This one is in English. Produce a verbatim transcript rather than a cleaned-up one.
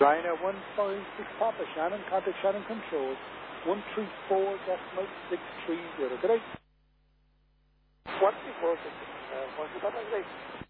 Ryanair one five six Papa Shannon, contact Shannon Control, one three four decimal six three zero. Good day. One three four, uh, what's the contact rate?